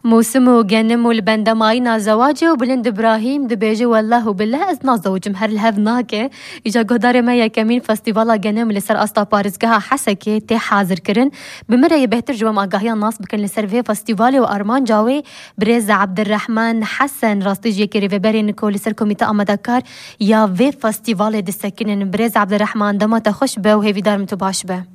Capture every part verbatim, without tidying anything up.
موسمو جنم والبندماينا زواجه وبلند إبراهيم دبيجي والله بالله أزنا زوج مهر الهذ ناكي إجا قدار ما يكمين فاستيفالا جنم اللي سر أستا باريزقها حسكي تي حاضر كرن بمرة يبهتر جوا مقاهيا الناس بكن لسر فاستيفالي وأرمان جاوي بريز عبد الرحمن حسن راستيجي كريفي باري نكو لسر كوميتا أمدكار يا في فاستيفالي دسكنن بريز عبد الرحمن دما تخش به وهي دار متباش به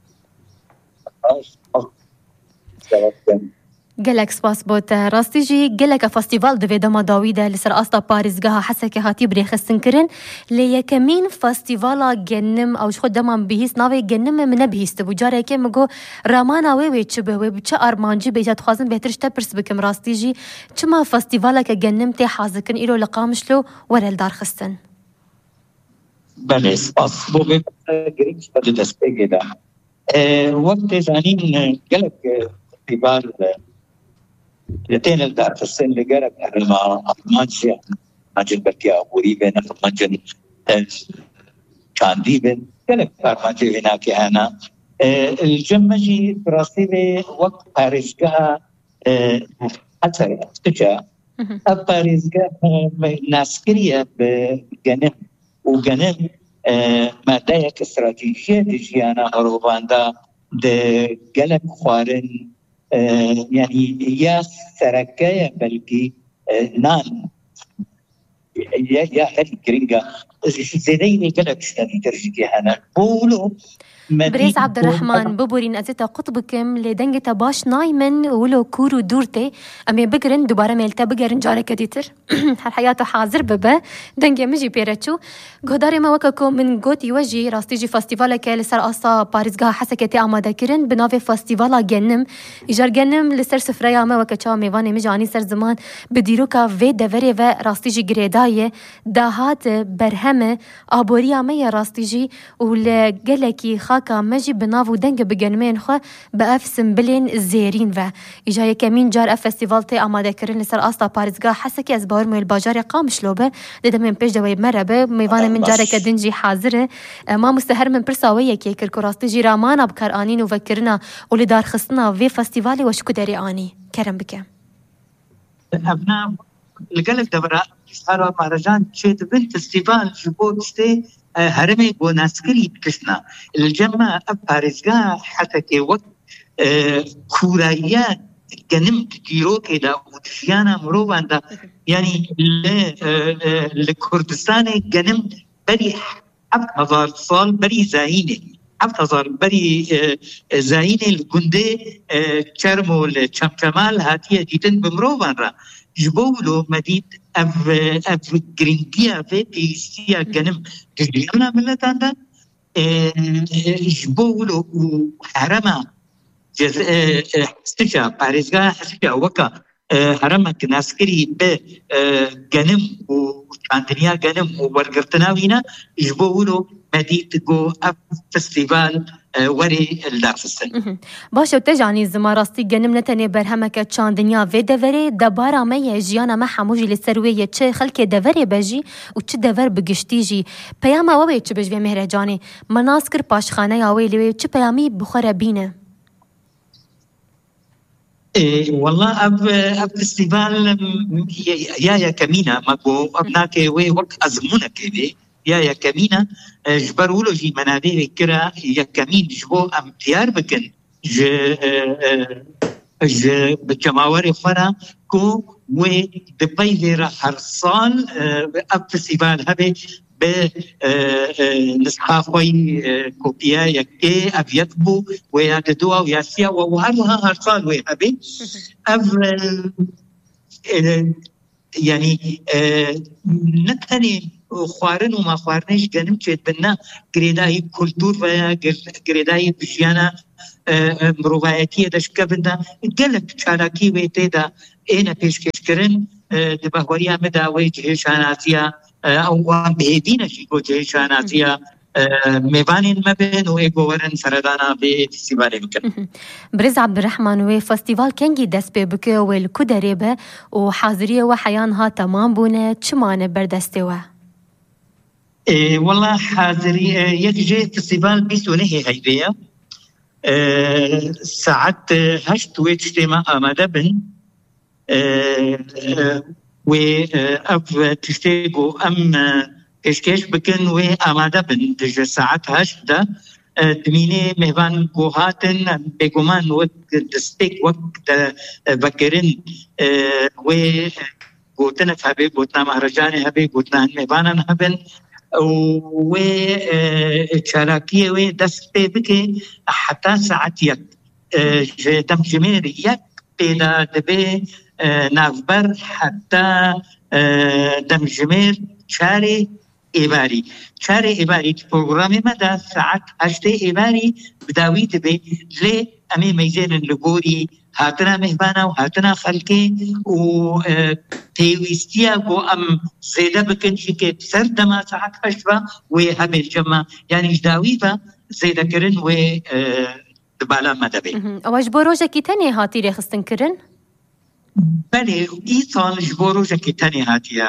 قالك سباس بوت راستيجي قالك فاستيفال دوی دما داویده لسر آستا پاریزگاه حسک هاتی بری خستن کرن لیه کمین فاستیوالا گنم اوش خود دمان بهیست ناوی گنم من بهیست بو جاره که مگو رامان وی وی چه به وی چه ارمانجی بیجات خوازن بهترش تپرس بکم راستیجی چما فاستیوالا که گنم تی حازکن ایرو لقامشلو ورل دار خستن بله سپاس بو بی گرینش بده دست بگیده وقت زانین قالك فاستیوال لتين الدار في السن اللي قرب على مانجي مانجي بركي أبوري بين مانجي كان دي بين قلب مانجي هناك أنا الجمجي براسي وقت باريزقها حتى استجا باريزقها ناسكرية بجنم وجنم مادة استراتيجية تجيانا هروباندا ده قلب خوارن آه يعني يا سركايا بلكي آه نان يا يا هل جرينجا زيني قالك شنو ترجيكي هنا بولو بريز عبد الرحمن ببورين أزيتا قطبكم لدنجة باش نايمن ولو كورو دورتي أمي بقرن دوباره ميلتا بقرن جارة كديتر هر حياته حاضر ببا دنجة مجي بيرتشو قداري ما وكاكو من قوت يوجي راستيجي فاستيفالا كالسر أصا باريزقها حسكتي أمادا كرن بنافي فاستيفالا جنم إجار جنم لسر سفريا ما وكاكا ميواني مجاني سر زمان بديروكا في دفري و راستيجي قريداية داهات برهمة آبوريا ميا راستيجي ولقلكي خاكا مجي بنافو دنگ بجنمين خو بأفسم بلين زيرين و إجاية كمين جار أف فستيفال تي أماده كرن لسر أستا باريزقا حسكي از باور ميل باجاري قامش لوبه لده من پیش دوي مربه ميوان من جارة كدنجي حاضره ما مستهر من برساوية كي كركو راستي جي رامان بكار آنين وفكرنا ولدار خصنا في فستيفالي وشكو داري آني كرم بك أبناء لقلك دبرا إسحارة مهرجان شيت بنت فستيفال جبوت شتي هرمي بوناسكري بكشنا الجمع باريزقا حتى كي وقت كورايات جنم تديرو كده وتشيانا مروبان دا يعني لكردستان جنم بري عبد هزار صال بري زايني عبد هزار بري زايني الجندي تشرمو الشمشمال هاتيه جيتن بمروبان را جبولو مديد أف أف جرينجيا في بيسيا جنم جريانا ملتان دا جبولو وحرما جز استشا باريزقا حسكا وكا حرما كناسكري بجنم وشاندنيا جنم وورقرتناوينا جبولو مديد جو أف فستيفال وري الدارفستن باشا وتجاني زماراستي جنم نتني برهمك تشان دنيا في دفري دبارا ميا جيانا ما حموجي للسروية تشي خلكي دفري بجي وتش دفر بقشتيجي بياما ووي تش بجبي مهرجاني مناسكر باشخانة ياوي لوي تش بيامي بخورة بينا إيه والله أب أب فستيفال يا يا كمينة ما بو أبناك وي وقت أزمونة كده يا يا كمينة جبرولو جي منادي كرا يا كمين جبو أم تيار بكن ج ج بجماوري خورا كو و دبي ليرا حرصال أب فستيفال هبه ب نسخة خوي كوبيا يكي أبيتبو وياددوا وياسيا وهرها هرصال ويهبه أب يعني نتني خوارن وما خوارنش جنم چيت بنا گريداي كولتور و گريداي بجيانا مروفايتية دشكا بنا قلب چالاكي ويتيدا اينا پیشکش کرن دبهوريا مداوي جهشاناتيا او بهدينا شيكو جهشاناتيا ميبانين مبين وإيقوورن سردانا في فستيفالي بكن برز عبد الرحمن وي فستيفال كنجي دست بي بكي والكودريبه وحاضرية وحيانها تمام بونه چمان بردستيوه إيه والله حاضري يجي فستيفال بيسونه هيبيا ساعت هشت ويتشتما آماده بن و اف تشتيجو ام كشكش بكن و اماده بن دج ساعات هشتا دمينه مهبان قوهاتن بگمان وقت دستيك وقت بكرين و قوتنا فهبه قوتنا مهرجاني هبه قوتنا مهبانا هبن و شراكيه و دست بكي حتى ساعات يك دم جمير يك بيدا دبي نافبر حتى دم جمير شاري إباري شاري إباري برنامج مدى ساعات هشتة إباري بداوي دبي ليه أمي ميزان اللجوري هاتنا مهبانا وهاتنا خلقي و تيويستيا بو أم زيدا بكنشي كي سردما ساعات هشبا وهبه الجمع يعني جداوي با زيدا كرن و دبالا مدبي أواج بروجة كي تاني هاتي ري خستن كرن؟ بله إيطان جبروجة كي تاني هاتي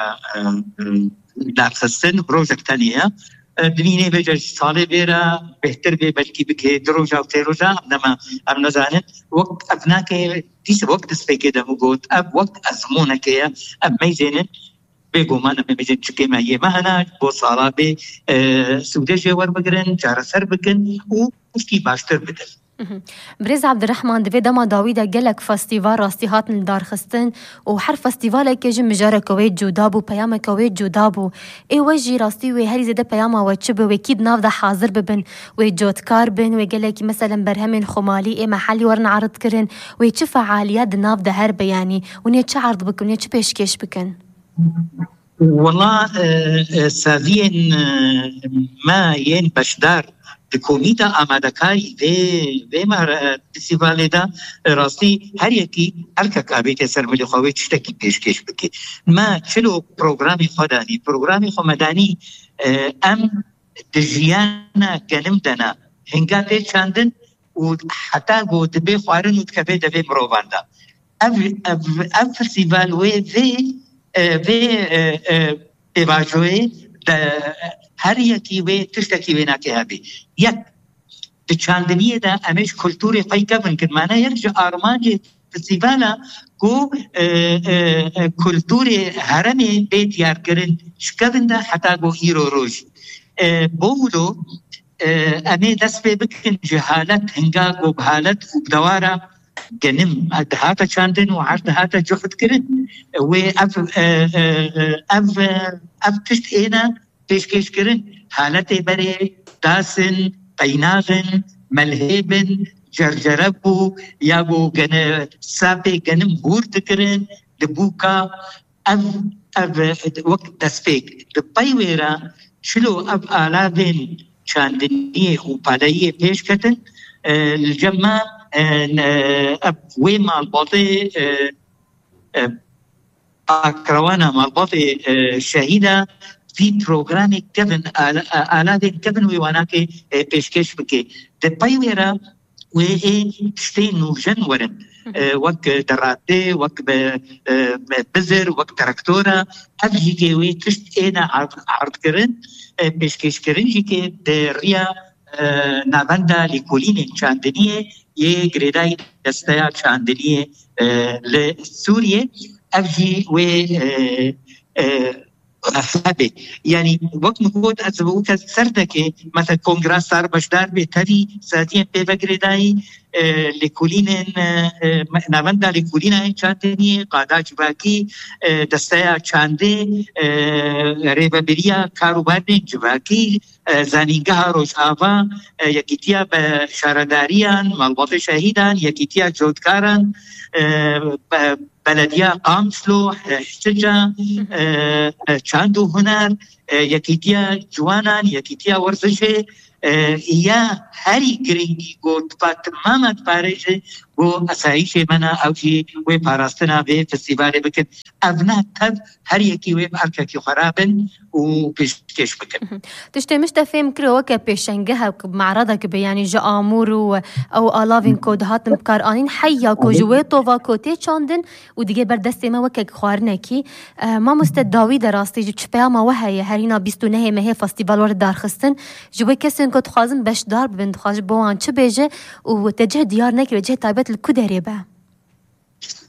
دار خستن بروجة تانية دمینه بجای ساله بیره بهتر به بلکی بکه دروجا و تروجا اما ام نزانن وقت ابنا که دیس وقت سپیکه دمو گوت اب وقت ازمونه که اب میزنن بگو من ام میزن چکه مایه مهنا بو سالا به سوده جوار بگرن جاره سر بکن و اشتی باشتر بدن. برز عبد الرحمن دوی دما داویده گلک فستیوال راستی هاتن دار خستن و هر فستیوال که جم مجاره کوید جودابو پیام کوید جودابو ای وجی راستی و هری زده پیام و چبه و کید ناف ده حاضر ببن و جودکار بن و گلکی مثلا برهمن خمالی ای محلی ورن عرض کرن و چه فعالیت ناف ده هر بیانی و نه چه عرض بکن نه چه پیشکش بکن. والله سازين ما ين بشدار دكوميدا آمادكاري في في مهر فستيفال دا راسي هر يكي هركا كابيت سرملي خوي تشتكي بيشكش بكي ما چلو پروگرامی خداني پروگرامی خو مداني ام دجيانا گنم دنا هنگا دي چاندن و حتى گو دبي خوارن و دكبه دبي مروبان دا اف فستيفال وي في في اواجوه هر یکی و تشتکی و ناکه هبی یک بچاندنیه دا امیش کلتوری قای کبن کن معنی یک جو آرمانج فستیوالا کو کلتوری هرمی بیت یار کرن شکبن دا حتی گو ایرو روش بولو امی دست بی بکن جهالت هنگا گو بحالت و بدوارا جنم هذا چاندن و عرض هذا جهد کرن و اف اف اف تشت اینا پیشکش کرن حالت بره داسن قیناغن ملهبن جرجربو یا بو گن سابه گنم بورد کرن دبوکا اف اف وقت دسپیک دبایویرا شلو اف آلابن چاندنیه و پالایه پیش کتن الجمع اب وين مع الباطي اكروانا مع الباطي شهيده في برنامج كفن آلات كفن ويواناكي بيشكش بكي دبايويرا وإيه شتين نوجن ورن وك دراتي وك بزر وك تراكتورا أبجي كي وي تشت إينا عرض كرن بيشكش كرن جيكي دريا نابندا لكولين چاندنية يه گريداي دستايا چاندنية لسوريا أبجي وي أحبه يعني وقت مقود أزبوك سردك مثلا كونغراس صار بشدار بتري ساتين بيبقرداي لكولين نامندا لكولين چاندني قادا جباكي دستايا چانده ريبا بريا كاروباردن جباكي زانينگها روشاوا يكيتيا بشارداريان مالباط شهيدان يكيتيا جودكاران بلدية قامسلو حجة چاندو هنر يكيتيا جوانان يكيتيا ورزشه يا هري گرنگی گو تمامت پارجه گو اسایش منا او چی و پاراستنا به فستیوال بکن ابنا تب هر یکی و ارکا کی خرابن و پیشکش بکن تشته مش تفهم كرو وك بيشنجها بمعرضك يعني جا امور او الافين كود هات مكارانين حيا كو جويتو واكوتي چاندن و دیگه بر دست ما وك خوارنكي ما مستد داوود راستي جو چپا ما وهي هرينا بیست و نه مه فستیوال ور دارخستن جو کسن کو تخازم باش دار بند خاج بوان چه بيجه و تجه ديار نكي وجه تايبت الكدري با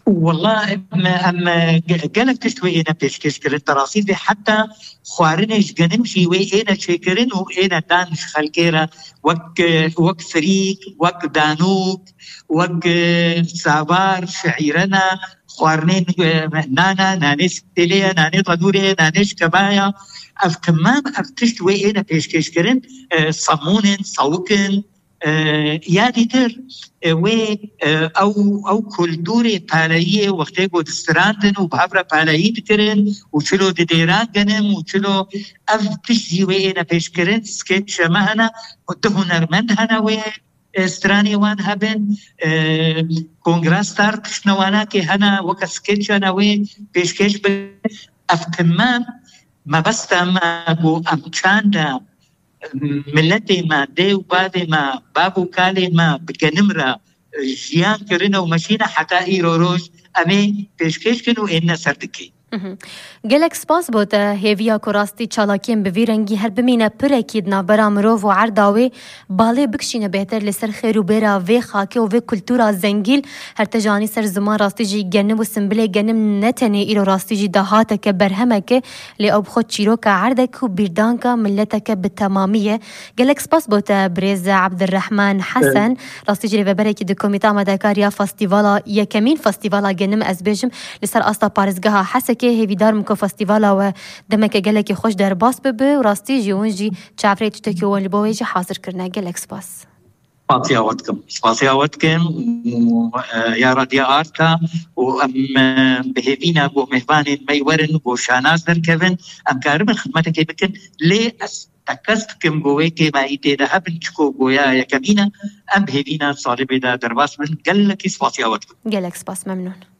والله اما اما قالك تشتوي انا بيشكش كرن تراصيل حتى خوارنش جنمشي وي انا شكرن وانا دانش خلكيرا وك وك فريق وك دانوك وك سابار شعيرنا خوارنين نانا نانيس تليا ناني طدوري نانيش كبايا اف كمان اف تشتوي انا بيشكش كرن صمونن صوكن یادی تر و او او کلتوری پالایی وقتی کو دستراندن و بحبر پالایی دکرن و چلو دیران گنم و چلو اف تشزی و اینا پیش کرن سکیت شمعنا و ده هنرمند هنا و استرانی وان هبن کنگراس تار کشنوانا که هنا وکا سکیت هنا و پیشکش بن اف کمان ما بستا ما بو امچاندا ملتي ما دي وبادي ما بابو كالي ما بكنمرة جيان كرنا ومشينا حتى إيرو روش أمي بيشكيش كنو إنا سردكي گلک سپاس بود هیویا کراستی چالاکیم به ویرنگی هر بمینه پرکید نابرا مروف و عرداوی باله بکشینه بهتر لسر خیر و بیرا و خاکه و کلتورا زنگیل هر تجانی سر زمان راستی جی گنم و سنبله گنم نتنه ایرو راستی جی دهاته که برهمه که لی اب خود چیرو که عردک و بیردان که ملته که بتمامیه گلک سپاس بود بریز عبدالرحمن حسن راستی جی وبره که دکومیتا مدکاریا فستیوالا یکمین فستیوالا گنم از بیجم لسر استا پارزگاه حسک که هیویدار مکو فستیوالا و دمک گلک خوش در باس ببه و راستی جیون جی چافری تتکی و لبوی جی حاضر کرنه گلک سپاس سپاسیا واتکم سپاسیا واتکم یا رادیا آرتا و ام بهیوینا و مهوان میورن و شاناز در کون ام کارم خدمت که بکن لی از تکست کم گوی که ما ایده ده هبن چکو گویا یا کمینا ام بهیوینا صالب ده در باس من گلک سپاسیا واتکم گلک سپاس ممنون